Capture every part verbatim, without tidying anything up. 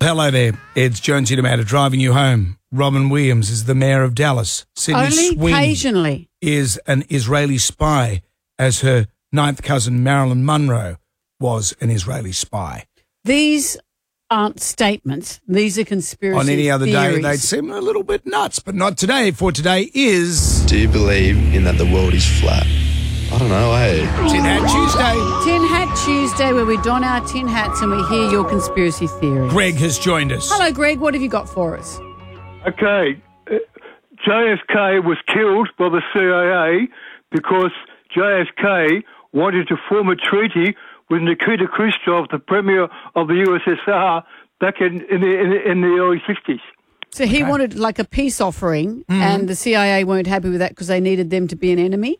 Hello there. It's Jonesy Amanda driving you home. Robin Williams is the mayor of Dallas. Sydney Only Sweeney occasionally. is an Israeli spy, as her ninth cousin Marilyn Monroe was an Israeli spy. These aren't statements. These are conspiracy On any other theories. day, they'd seem a little bit nuts, but not today. For today is... Do you believe in that the world is flat? I don't know, eh? Tin Hat Tuesday. Tin Hat Tuesday, where we don our tin hats and we hear your conspiracy theories. Greg has joined us. Hello, Greg. What have you got for us? Okay, uh, J F K was killed by the C I A because J F K wanted to form a treaty with Nikita Khrushchev, the premier of the U S S R, back in, in, the, in, the, in the early sixties. So he Okay. wanted like a peace offering, Mm-hmm. and the C I A weren't happy with that because they needed them to be an enemy?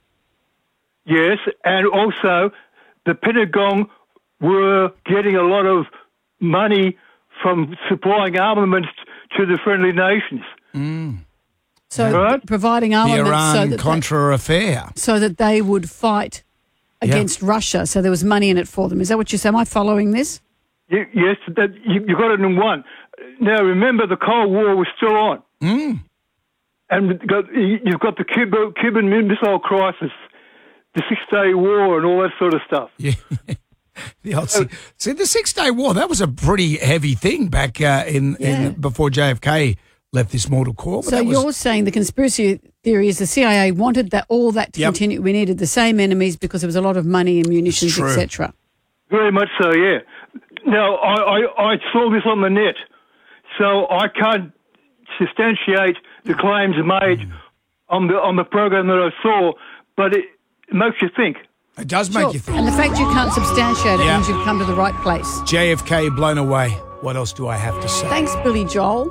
Yes, and also the Pentagon were getting a lot of money from supplying armaments to the friendly nations. So Right. providing The armaments so that, Iran-Contra affair. they, so that they would fight against Russia. So there was money in it for them. Is that what you say? Am I following this? Y- yes, that, you, you got it in one. Now, remember, the Cold War was still on. Mm. And you've got, you've got the Cuba, Cuban Missile Crisis, the Six-Day War and all that sort of stuff. Yeah. The old, see, see, the Six-Day War, that was a pretty heavy thing back uh, in, Yeah. in before J F K left this mortal coil. But So that was, you're saying the conspiracy theory is the C I A wanted that all that to Yep. continue. We needed the same enemies because there was a lot of money and munitions, It's true. et cetera. Very much so, yeah. Now, I, I, I saw this on the net, so I can't substantiate the claims made on the on the program that I saw, but it makes you think. it does make Sure. you think. And the fact you can't substantiate it Yeah. means you've come to the right place. J F K blown away. What else do I have to say? Thanks, Billy Joel.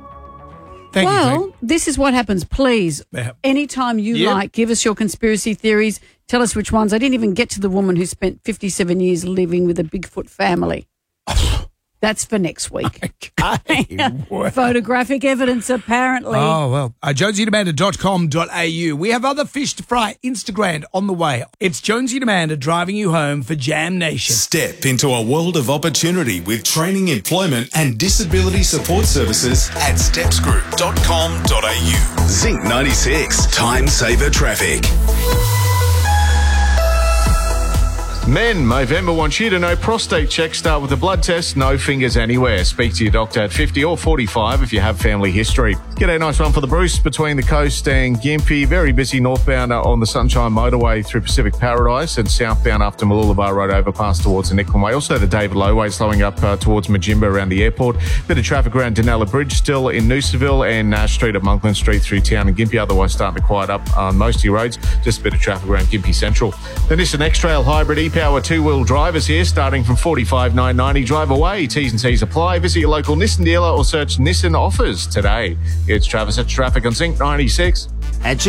Thank you, well, Greg. this is what happens. Please, Yeah. anytime you Yep. like, give us your conspiracy theories. Tell us which ones. I didn't even get to the woman who spent fifty-seven years living with a Bigfoot family. That's for next week. Okay. What? Photographic evidence, apparently. Oh, well. Uh, jonesy amanda dot com dot a u. We have other fish to fry Instagram on the way. It's Jonesy and Amanda driving you home for Jam Nation. Step into a world of opportunity with training, employment and disability support services at steps group dot com dot a u. Zinc ninety-six, Time Saver Traffic. Men, Movember wants you to know prostate checks start with a blood test, no fingers anywhere. Speak to your doctor at fifty or forty-five if you have family history. Get a nice run for the Bruce between the coast and Gympie. Very busy northbound on the Sunshine Motorway through Pacific Paradise and southbound after Mooloolaba Road overpass towards the Nicklin Way. Also the David Low Way slowing up uh, towards Majimba around the airport. Bit of traffic around Danella Bridge still in Noosaville and Nash Street at Monkland Street through town and Gympie. Otherwise starting to quiet up on most of your roads. Just a bit of traffic around Gympie Central. The Nissan X-Trail Hybrid E-Power two-wheel drivers here starting from forty-five nine ninety. Drive away. T's and C's apply. Visit your local Nissan dealer or search Nissan offers today. It's Travis at Traffic on Zinc ninety-six. At